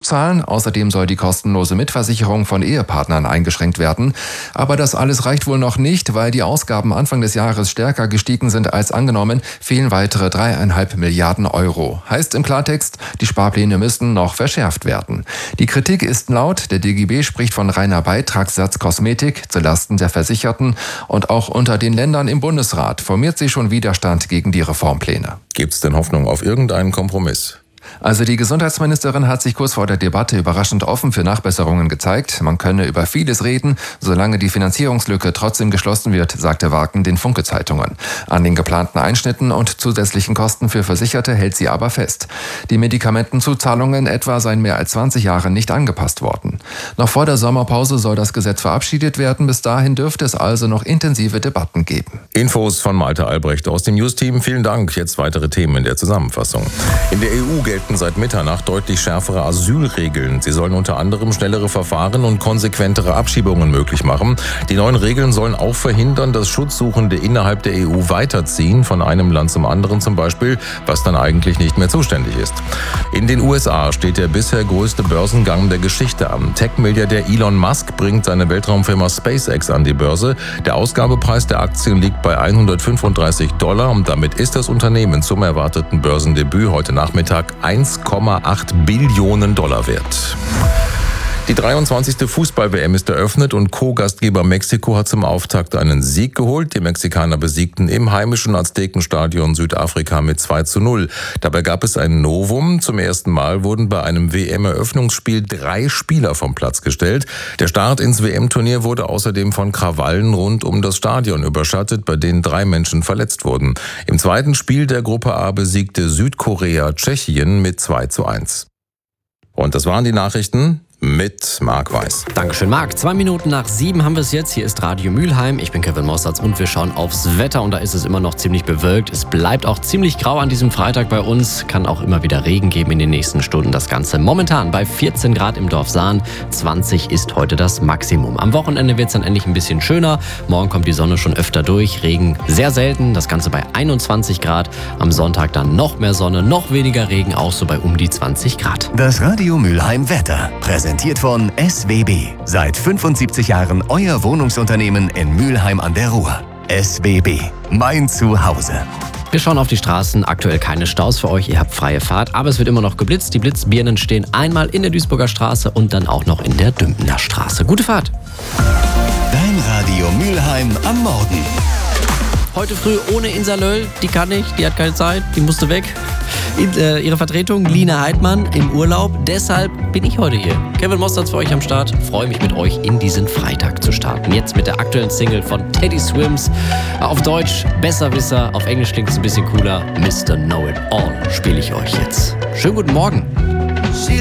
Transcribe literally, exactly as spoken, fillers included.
zurückzahlen. Außerdem soll die kostenlose Mitversicherung von Ehepartnern eingeschränkt werden. Aber das alles reicht wohl noch nicht, weil die Ausgaben Anfang des Jahres stärker gestiegen sind als angenommen, fehlen weitere dreieinhalb Milliarden Euro. Heißt im Klartext, die Sparpläne müssten noch verschärft werden. Die Kritik ist laut, der D G B spricht von reiner Beitragssatz Kosmetik zulasten der Versicherten und auch unter den Ländern im Bundesrat formiert sich schon Widerstand gegen die Reformpläne. Gibt's denn Hoffnung auf irgendeinen Kompromiss? Also die Gesundheitsministerin hat sich kurz vor der Debatte überraschend offen für Nachbesserungen gezeigt. Man könne über vieles reden, solange die Finanzierungslücke trotzdem geschlossen wird, sagte Wagen den Funke-Zeitungen. An den geplanten Einschnitten und zusätzlichen Kosten für Versicherte hält sie aber fest. Die Medikamentenzuzahlungen etwa seien mehr als zwanzig Jahre nicht angepasst worden. Noch vor der Sommerpause soll das Gesetz verabschiedet werden. Bis dahin dürfte es also noch intensive Debatten geben. Infos von Malte Albrecht aus dem News-Team. Vielen Dank. Jetzt weitere Themen in der Zusammenfassung. In der E U gelten seit Mitternacht deutlich schärfere Asylregeln. Sie sollen unter anderem schnellere Verfahren und konsequentere Abschiebungen möglich machen. Die neuen Regeln sollen auch verhindern, dass Schutzsuchende innerhalb der E U weiterziehen, von einem Land zum anderen zum Beispiel, was dann eigentlich nicht mehr zuständig ist. In den U S A steht der bisher größte Börsengang der Geschichte an. Tech-Milliardär Elon Musk bringt seine Weltraumfirma SpaceX an die Börse. Der Ausgabepreis der Aktien liegt bei hundertfünfunddreißig Dollar und damit ist das Unternehmen zum erwarteten Börsendebüt heute Nachmittag eins Komma acht Billionen Dollar wert. Die dreiundzwanzigste Fußball-W M ist eröffnet und Co-Gastgeber Mexiko hat zum Auftakt einen Sieg geholt. Die Mexikaner besiegten im heimischen Aztekenstadion Südafrika mit zwei zu null. Dabei gab es ein Novum. Zum ersten Mal wurden bei einem W M-Eröffnungsspiel drei Spieler vom Platz gestellt. Der Start ins W M-Turnier wurde außerdem von Krawallen rund um das Stadion überschattet, bei denen drei Menschen verletzt wurden. Im zweiten Spiel der Gruppe A besiegte Südkorea Tschechien mit zwei zu eins. Und das waren die Nachrichten mit Marc Weiß. Dankeschön, Marc. Zwei Minuten nach sieben haben wir es jetzt. Hier ist Radio Mülheim. Ich bin Kevin Mossatz und wir schauen aufs Wetter. Und da ist es immer noch ziemlich bewölkt. Es bleibt auch ziemlich grau an diesem Freitag bei uns. Kann auch immer wieder Regen geben in den nächsten Stunden. Das Ganze momentan bei vierzehn Grad im Dorf Sahn. zwanzig ist heute das Maximum. Am Wochenende wird es dann endlich ein bisschen schöner. Morgen kommt die Sonne schon öfter durch. Regen sehr selten. Das Ganze bei einundzwanzig Grad. Am Sonntag dann noch mehr Sonne, noch weniger Regen. Auch so bei um die zwanzig Grad. Das Radio Mülheim Wetter. Präsentiert von S W B. Seit fünfundsiebzig Jahren euer Wohnungsunternehmen in Mülheim an der Ruhr. S W B. Mein Zuhause. Wir schauen auf die Straßen. Aktuell keine Staus für euch. Ihr habt freie Fahrt. Aber es wird immer noch geblitzt. Die Blitzbirnen stehen einmal in der Duisburger Straße und dann auch noch in der Dümpener Straße. Gute Fahrt. Dein Radio Mülheim am Morgen. Heute früh ohne Insa Löll, die kann nicht, die hat keine Zeit, die musste weg. In, äh, ihre Vertretung, Lina Heidmann, im Urlaub. Deshalb bin ich heute hier. Kevin Mossatz für euch am Start. Freue mich mit euch in diesen Freitag zu starten. Jetzt mit der aktuellen Single von Teddy Swims. Auf Deutsch Besserwisser, auf Englisch klingt es ein bisschen cooler. Mister Know It All spiele ich euch jetzt. Schönen guten Morgen.